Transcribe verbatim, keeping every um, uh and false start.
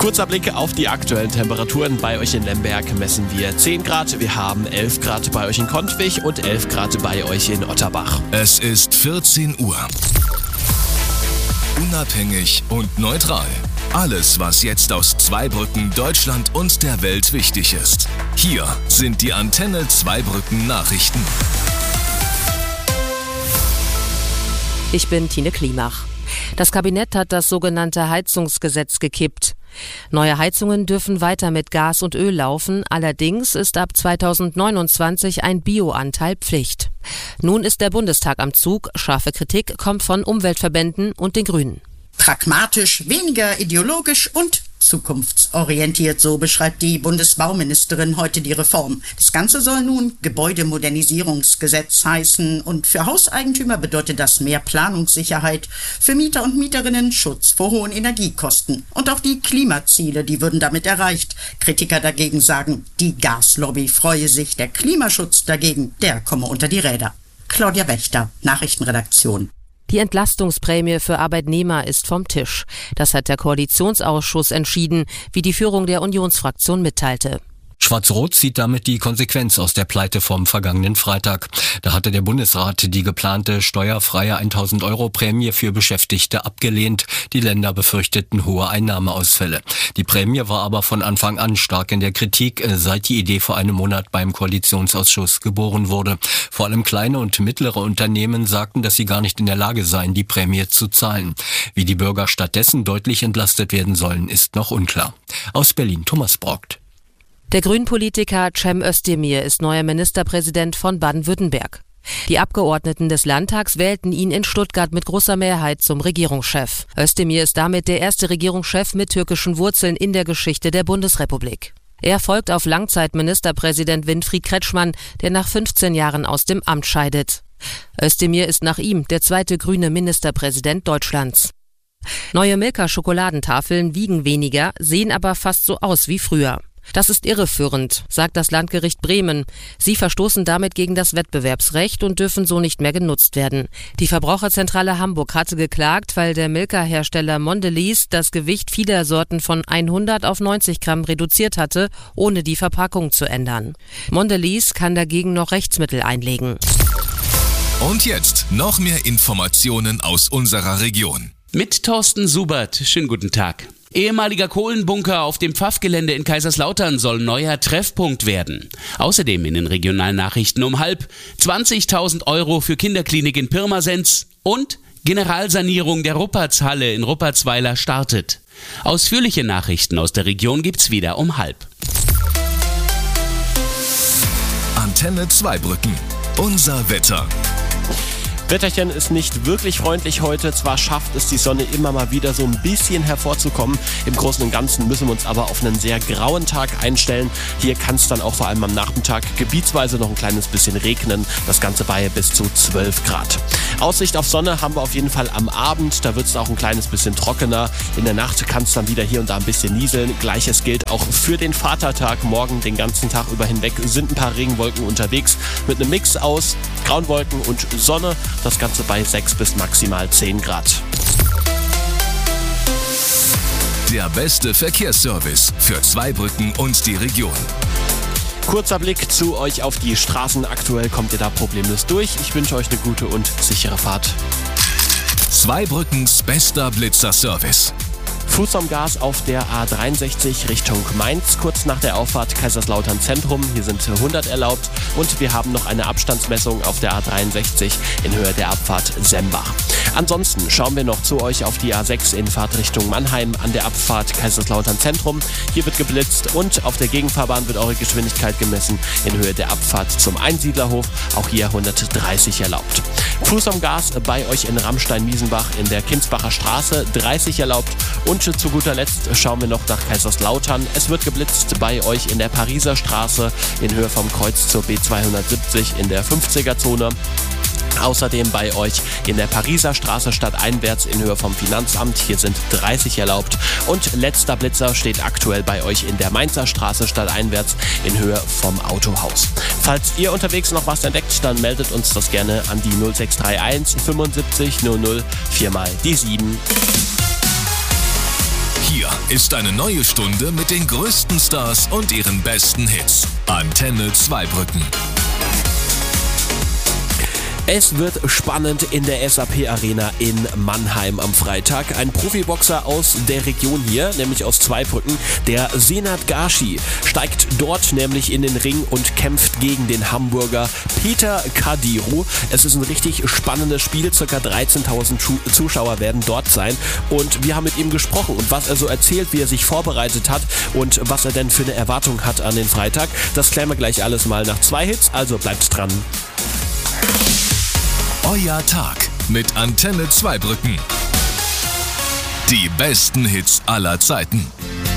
Kurzer Blick auf die aktuellen Temperaturen. Bei euch in Lemberg messen wir zehn Grad. Wir haben elf Grad bei euch in Kontwig und elf Grad bei euch in Otterbach. Es ist vierzehn Uhr. Unabhängig und neutral. Alles, was jetzt aus Zweibrücken, Deutschland und der Welt wichtig ist. Hier sind die Antenne Zweibrücken Nachrichten. Ich bin Tine Klimach. Das Kabinett hat das sogenannte Heizungsgesetz gekippt. Neue Heizungen dürfen weiter mit Gas und Öl laufen, allerdings ist ab zweitausendneunundzwanzig ein Bioanteil Pflicht. Nun ist der Bundestag am Zug, scharfe Kritik kommt von Umweltverbänden und den Grünen. Pragmatisch, weniger ideologisch und zukunftsorientiert, so beschreibt die Bundesbauministerin heute die Reform. Das Ganze soll nun Gebäudemodernisierungsgesetz heißen und für Hauseigentümer bedeutet das mehr Planungssicherheit, für Mieter und Mieterinnen Schutz vor hohen Energiekosten. Und auch die Klimaziele, die würden damit erreicht. Kritiker dagegen sagen, die Gaslobby freue sich, der Klimaschutz dagegen, der komme unter die Räder. Claudia Wächter, Nachrichtenredaktion. Die Entlastungsprämie für Arbeitnehmer ist vom Tisch. Das hat der Koalitionsausschuss entschieden, wie die Führung der Unionsfraktion mitteilte. Schwarz-Rot zieht damit die Konsequenz aus der Pleite vom vergangenen Freitag. Da hatte der Bundesrat die geplante steuerfreie tausend Euro Prämie für Beschäftigte abgelehnt. Die Länder befürchteten hohe Einnahmeausfälle. Die Prämie war aber von Anfang an stark in der Kritik, seit die Idee vor einem Monat beim Koalitionsausschuss geboren wurde. Vor allem kleine und mittlere Unternehmen sagten, dass sie gar nicht in der Lage seien, die Prämie zu zahlen. Wie die Bürger stattdessen deutlich entlastet werden sollen, ist noch unklar. Aus Berlin, Thomas Brockt. Der Grünpolitiker Cem Özdemir ist neuer Ministerpräsident von Baden-Württemberg. Die Abgeordneten des Landtags wählten ihn in Stuttgart mit großer Mehrheit zum Regierungschef. Özdemir ist damit der erste Regierungschef mit türkischen Wurzeln in der Geschichte der Bundesrepublik. Er folgt auf Langzeitministerpräsident Winfried Kretschmann, der nach fünfzehn Jahren aus dem Amt scheidet. Özdemir ist nach ihm der zweite grüne Ministerpräsident Deutschlands. Neue Milka-Schokoladentafeln wiegen weniger, sehen aber fast so aus wie früher. Das ist irreführend, sagt das Landgericht Bremen. Sie verstoßen damit gegen das Wettbewerbsrecht und dürfen so nicht mehr genutzt werden. Die Verbraucherzentrale Hamburg hatte geklagt, weil der Milka-Hersteller Mondelez das Gewicht vieler Sorten von hundert auf neunzig Gramm reduziert hatte, ohne die Verpackung zu ändern. Mondelez kann dagegen noch Rechtsmittel einlegen. Und jetzt noch mehr Informationen aus unserer Region. Mit Thorsten Subert. Schönen guten Tag. Ehemaliger Kohlenbunker auf dem Pfaffgelände in Kaiserslautern soll neuer Treffpunkt werden. Außerdem in den regionalen Nachrichten um halb zwanzigtausend Euro für Kinderklinik in Pirmasens und Generalsanierung der Ruppertshalle in Ruppertsweiler startet. Ausführliche Nachrichten aus der Region gibt's wieder um halb. Antenne Zweibrücken. Unser Wetter. Wetterchen ist nicht wirklich freundlich heute. Zwar schafft es die Sonne immer mal wieder so ein bisschen hervorzukommen. Im Großen und Ganzen müssen wir uns aber auf einen sehr grauen Tag einstellen. Hier kann es dann auch vor allem am Nachmittag gebietsweise noch ein kleines bisschen regnen. Das Ganze bei bis zu zwölf Grad. Aussicht auf Sonne haben wir auf jeden Fall am Abend. Da wird es auch ein kleines bisschen trockener. In der Nacht kann es dann wieder hier und da ein bisschen nieseln. Gleiches gilt auch für den Vatertag. Morgen den ganzen Tag über hinweg sind ein paar Regenwolken unterwegs. Mit einem Mix aus grauen Wolken und Sonne. Das Ganze bei sechs bis maximal zehn Grad. Der beste Verkehrsservice für Zweibrücken und die Region. Kurzer Blick zu euch auf die Straßen. Aktuell kommt ihr da problemlos durch. Ich wünsche euch eine gute und sichere Fahrt. Zweibrückens bester Blitzer-Service. Fuß am Gas auf der A dreiundsechzig Richtung Mainz, kurz nach der Auffahrt Kaiserslautern Zentrum. Hier sind hundert erlaubt und wir haben noch eine Abstandsmessung auf der A dreiundsechzig in Höhe der Abfahrt Sembach. Ansonsten schauen wir noch zu euch auf die A sechs in Fahrtrichtung Mannheim an der Abfahrt Kaiserslautern Zentrum. Hier wird geblitzt und auf der Gegenfahrbahn wird eure Geschwindigkeit gemessen in Höhe der Abfahrt zum Einsiedlerhof. Auch hier hundertdreißig erlaubt. Fuß am Gas bei euch in Ramstein-Miesenbach in der Kinsbacher Straße, dreißig erlaubt. Und zu guter Letzt schauen wir noch nach Kaiserslautern. Es wird geblitzt bei euch in der Pariser Straße in Höhe vom Kreuz zur B zweihundertsiebzig in der fünfziger Zone. Außerdem bei euch in der Pariser Straße stadteinwärts in Höhe vom Finanzamt. Hier sind dreißig erlaubt. Und letzter Blitzer steht aktuell bei euch in der Mainzer Straße stadteinwärts in Höhe vom Autohaus. Falls ihr unterwegs noch was entdeckt, dann meldet uns das gerne an die null sechs drei eins fünfundsiebzig null null vier mal die sieben. Hier ist eine neue Stunde mit den größten Stars und ihren besten Hits. Antenne Zweibrücken. Es wird spannend in der S A P Arena in Mannheim am Freitag. Ein Profiboxer aus der Region hier, nämlich aus Zweibrücken, der Senat Gashi, steigt dort nämlich in den Ring und kämpft gegen den Hamburger Peter Kadiru. Es ist ein richtig spannendes Spiel, ca. dreizehntausend Zuschauer werden dort sein und wir haben mit ihm gesprochen und was er so erzählt, wie er sich vorbereitet hat und was er denn für eine Erwartung hat an den Freitag. Das klären wir gleich alles mal nach zwei Hits, also bleibt dran. Euer Tag mit Antenne Zweibrücken. Die besten Hits aller Zeiten.